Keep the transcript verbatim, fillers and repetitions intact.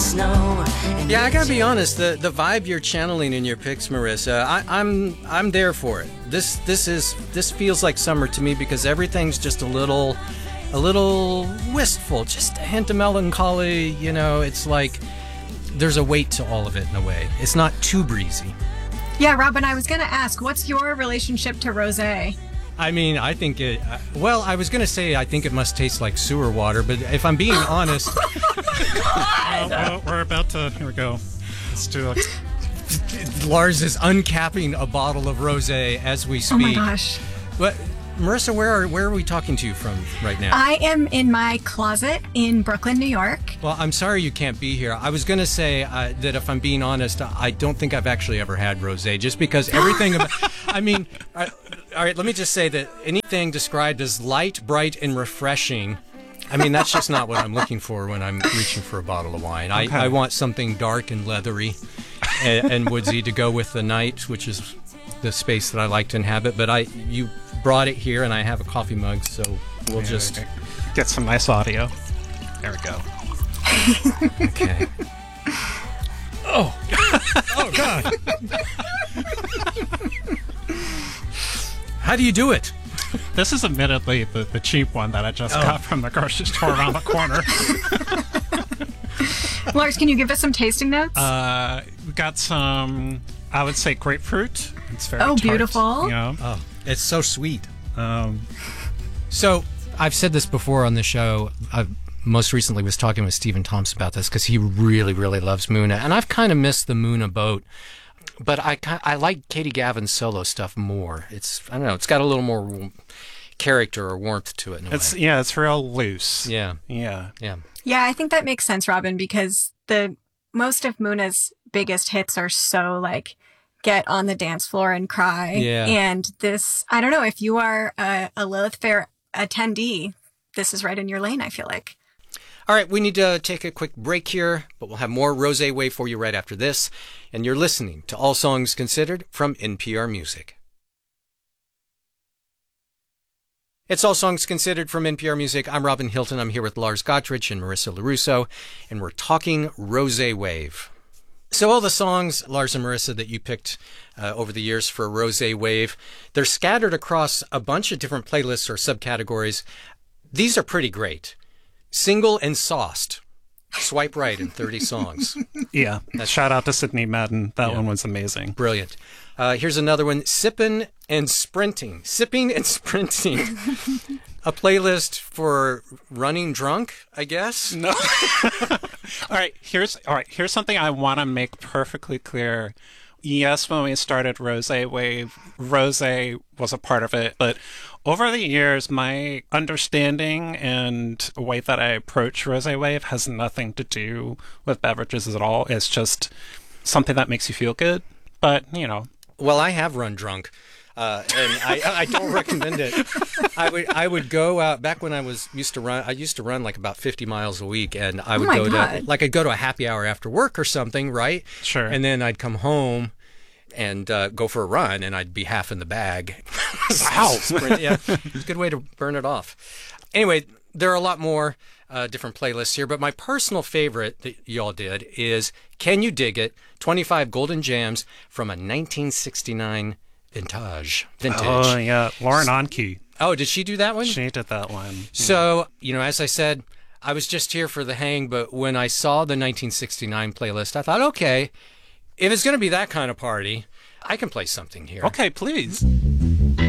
snow. Yeah, I gotta be honest. The the vibe you're channeling in your picks, Marissa, I, I'm I'm there for it. This this is this feels like summer to me because everything's just a little a little wistful, just a hint of melancholy. You know, it's like there's a weight to all of it in a way. It's not too breezy. Yeah, Robin, I was gonna ask, what's your relationship to rosé? I mean, I think it. Uh, well, I was gonna say I think it must taste like sewer water, but if I'm being honest, well, well, we're about to. Here we go. Let's do it. Lars is uncapping a bottle of rosé as we speak. Oh my gosh! But Marissa, where are where are we talking to you from right now? I am in my closet in Brooklyn, New York. Well, I'm sorry you can't be here. I was going to say uh, that if I'm being honest, I don't think I've actually ever had rosé, just because everything about, I mean, uh, all right, let me just say that anything described as light, bright, and refreshing, I mean, that's just not what I'm looking for when I'm reaching for a bottle of wine. I, Okay. I want something dark and leathery and, and woodsy to go with the night, which is the space that I like to inhabit. But I, you brought it here, and I have a coffee mug, so we'll just get some nice audio. There we go. Okay. Oh. Oh, God. How do you do it? This is admittedly the, the cheap one that I just Oh. got from the grocery store around the corner. Lars, can you give us some tasting notes? Uh, we got some, I would say, grapefruit. It's very Oh, tart, beautiful. You know? Oh, it's so sweet. Um, So, I've said this before on the show. I most recently was talking with Stephen Thompson about this because he really, really loves Muna. And I've kind of missed the Muna boat. But I, ki- I like Katie Gavin's solo stuff more. It's, I don't know, it's got a little more character or warmth to it in a it's way. yeah, it's real loose. Yeah, Yeah. yeah. Yeah, I think that makes sense, Robin, because the most of Muna's biggest hits are so like get on the dance floor and cry. Yeah. And this, I don't know, if you are a, a Lilith Fair attendee, this is right in your lane, I feel like. All right, we need to take a quick break here, but we'll have more Rosé Wave for you right after this. And you're listening to All Songs Considered from N P R Music. It's All Songs Considered from N P R Music. I'm Robin Hilton. I'm here with Lars Gottrich and Marissa LaRusso, and we're talking Rosé Wave. So all the songs, Lars and Marissa, that you picked uh, over the years for Rosé Wave, they're scattered across a bunch of different playlists or subcategories. These are pretty great. Single and Sauced. Swipe right in thirty songs. Yeah. Shout out to Sydney Madden. That Yeah. one was amazing. Brilliant. Uh, here's another one. Sippin' and Sprinting. Sipping and Sprinting. A playlist for running drunk, I guess? No. all right. Here's all right. Here's something I want to make perfectly clear. Yes, when we started Rosé Wave, Rosé was a part of it, but over the years, my understanding and way that I approach Rosé Wave has nothing to do with beverages at all. It's just something that makes you feel good. But you know, Well, I have run drunk, uh, and I, I don't recommend it. I would I would go out back when I was used to run. I used to run like about fifty miles a week, and I would my go God. to like I'd go to a happy hour after work or something, right? Sure. And then I'd come home and uh, go for a run, and I'd be half in the bag. Wow. Yeah, it's a good way to burn it off. Anyway, there are a lot more uh, different playlists here, but my personal favorite that y'all did is Can You Dig It? twenty-five Golden Jams from a nineteen sixty-nine vintage. Vintage. oh yeah, Lauren Onkey. Oh, did she do that one? She did that one. So, you know, as I said, I was just here for the hang, but when I saw the nineteen sixty-nine playlist, I thought, okay, if it's going to be that kind of party, I can play something here. Okay, please.